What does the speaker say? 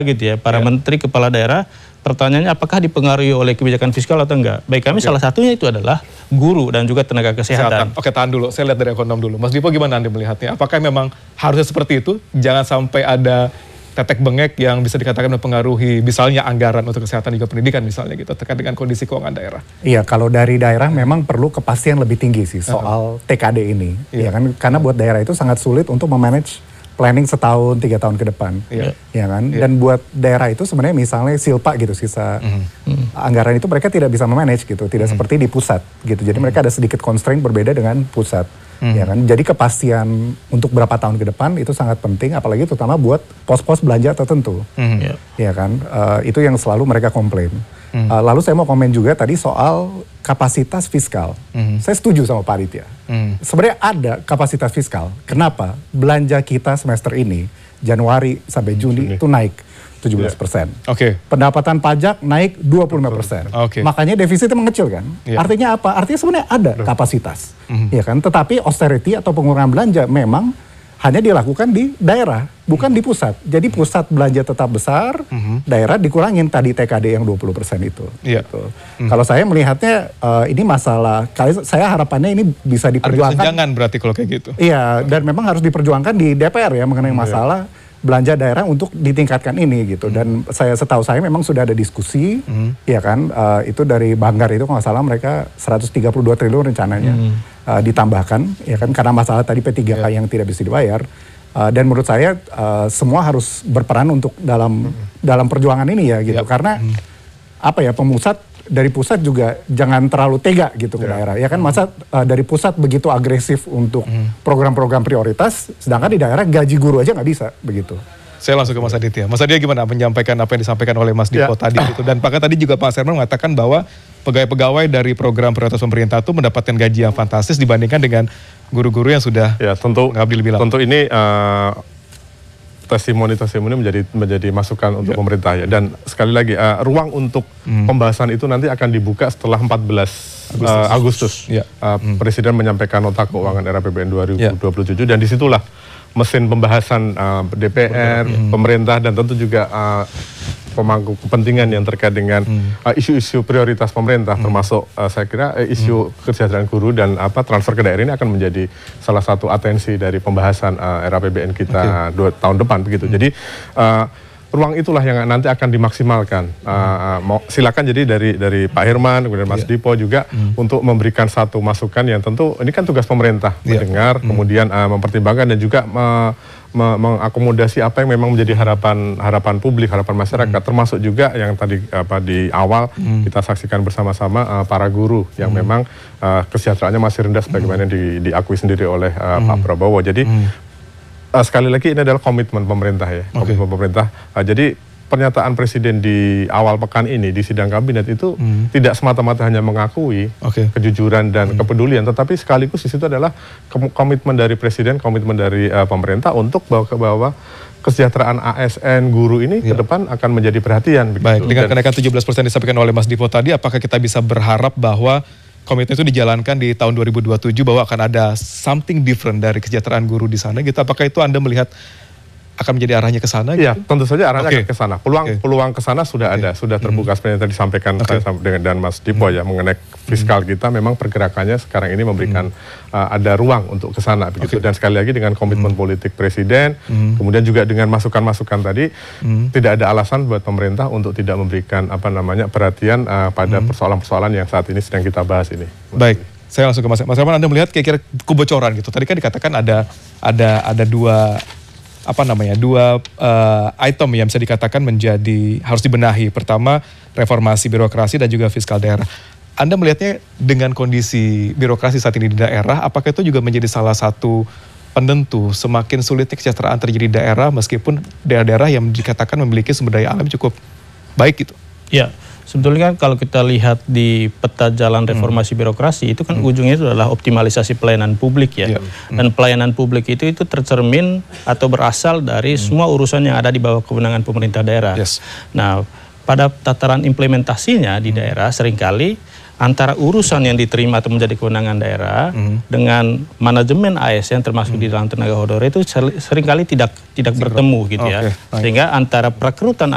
gitu ya, para menteri kepala daerah, pertanyaannya apakah dipengaruhi oleh kebijakan fiskal atau enggak? Baik kami salah satunya itu adalah guru dan juga tenaga kesehatan. Oke, tahan dulu, saya lihat dari ekonom dulu. Mas Dipo gimana Anda melihatnya? Apakah memang harusnya seperti itu? Jangan sampai ada tetek bengek yang bisa dikatakan mempengaruhi misalnya anggaran untuk kesehatan juga pendidikan misalnya gitu terkait dengan kondisi keuangan daerah. Iya, kalau dari daerah memang perlu kepastian lebih tinggi sih soal TKD ini. Ya kan, karena buat daerah itu sangat sulit untuk memanage planning setahun, 3 tahun ke depan, ya kan. Dan buat daerah itu sebenarnya misalnya silpa gitu, sisa anggaran itu mereka tidak bisa memanage gitu, tidak seperti di pusat gitu. Jadi mereka ada sedikit constraint berbeda dengan pusat, ya kan. Jadi kepastian untuk berapa tahun ke depan itu sangat penting, apalagi terutama buat pos-pos belanja tertentu, ya kan. Itu yang selalu mereka komplain. Lalu saya mau komen juga tadi soal kapasitas fiskal. Saya setuju sama Pak Aditya. Sebenarnya ada kapasitas fiskal. Kenapa? Belanja kita semester ini, Januari sampai Juni itu naik 17%. Pendapatan pajak naik 25%. Makanya defisitnya mengecil kan. Artinya apa? Artinya sebenarnya ada kapasitas. Ya kan? Tetapi austerity atau pengurangan belanja memang hanya dilakukan di daerah, bukan di pusat. Jadi pusat belanja tetap besar, daerah dikurangin tadi TKD yang 20% itu. Gitu. Kalau saya melihatnya ini masalah, saya harapannya ini bisa diperjuangkan. Ada kesenjangan berarti kalau kayak gitu. Iya, dan memang harus diperjuangkan di DPR ya mengenai masalah belanja daerah untuk ditingkatkan ini gitu. Dan setahu saya memang sudah ada diskusi, ya kan, itu dari Banggar itu kalau nggak salah mereka 132 triliun rencananya. Ditambahkan ya kan karena masalah tadi P3K yang tidak bisa dibayar dan menurut saya semua harus berperan untuk dalam perjuangan ini ya gitu karena apa ya dari pusat juga jangan terlalu tega gitu ke daerah ya kan masa dari pusat begitu agresif untuk program-program prioritas sedangkan di daerah gaji guru aja nggak bisa begitu. Saya langsung ke Mas Aditya. Mas Aditya gimana menyampaikan apa yang disampaikan oleh Mas Dipo tadi gitu. Dan bahkan tadi juga Pak Serman mengatakan bahwa pegawai-pegawai dari program prioritas pemerintah itu mendapatkan gaji yang fantastis dibandingkan dengan guru-guru yang sudah mengabdi lebih lama. Tentu ini testimoni menjadi masukan untuk pemerintah ya. Dan sekali lagi ruang untuk pembahasan itu nanti akan dibuka setelah 14 Agustus. Presiden menyampaikan nota keuangan era APBN 2027 dan disitulah mesin pembahasan DPR, pemerintah dan tentu juga pemangku kepentingan yang terkait dengan isu-isu prioritas pemerintah termasuk saya kira isu kesejahteraan guru dan transfer ke daerah ini akan menjadi salah satu atensi dari pembahasan era APBN kita 2 tahun depan begitu. Jadi ruang itulah yang nanti akan dimaksimalkan. Silakan jadi dari Pak Herman, kemudian Mas Dipo juga untuk memberikan satu masukan yang tentu ini kan tugas pemerintah mendengar, kemudian mempertimbangkan dan juga mengakomodasi apa yang memang menjadi harapan publik, harapan masyarakat, termasuk juga yang tadi di awal kita saksikan bersama-sama para guru yang memang kesejahteraannya masih rendah sebagaimana diakui sendiri oleh Pak Prabowo. Jadi sekali lagi ini adalah komitmen pemerintah ya, komitmen pemerintah. Jadi pernyataan Presiden di awal pekan ini di sidang kabinet itu tidak semata-mata hanya mengakui kejujuran dan kepedulian, tetapi sekaligus di situ adalah komitmen dari Presiden, komitmen dari pemerintah untuk bahwa kesejahteraan ASN guru ini ke depan akan menjadi perhatian. Baik, dengan kenaikan 17% disampaikan oleh Mas Dipo tadi, apakah kita bisa berharap bahwa komitmen itu dijalankan di tahun 2027 bahwa akan ada something different dari kesejahteraan guru di sana gitu? Apakah itu Anda melihat akan menjadi arahnya ke sana? Iya, gitu? Tentu saja arahnya akan ke sana. Peluang ke sana sudah ada, sudah terbuka seperti yang tadi disampaikan dan Mas Dipo ya mengenai fiskal kita memang pergerakannya sekarang ini memberikan ada ruang untuk ke sana begitu. Dan sekali lagi dengan komitmen politik Presiden, kemudian juga dengan masukan-masukan tadi, tidak ada alasan buat pemerintah untuk tidak memberikan perhatian pada persoalan-persoalan yang saat ini sedang kita bahas ini. Baik. Saya langsung ke Mas Herman, Anda melihat kira-kira kebocoran gitu. Tadi kan dikatakan ada dua item yang bisa dikatakan menjadi harus dibenahi. Pertama, reformasi birokrasi dan juga fiskal daerah. Anda melihatnya dengan kondisi birokrasi saat ini di daerah, apakah itu juga menjadi salah satu penentu semakin sulitnya kesejahteraan terjadi di daerah meskipun daerah-daerah yang dikatakan memiliki sumber daya alam cukup baik gitu? Ya, sebetulnya kan kalau kita lihat di peta jalan reformasi birokrasi itu kan ujungnya itu adalah optimalisasi pelayanan publik ya. Dan pelayanan publik itu tercermin atau berasal dari semua urusan yang ada di bawah kewenangan pemerintah daerah. Nah, pada tataran implementasinya di daerah seringkali antara urusan yang diterima atau menjadi kewenangan daerah dengan manajemen ASN termasuk di dalam tenaga honorer itu seringkali tidak bertemu gitu ya. Sehingga antara perekrutan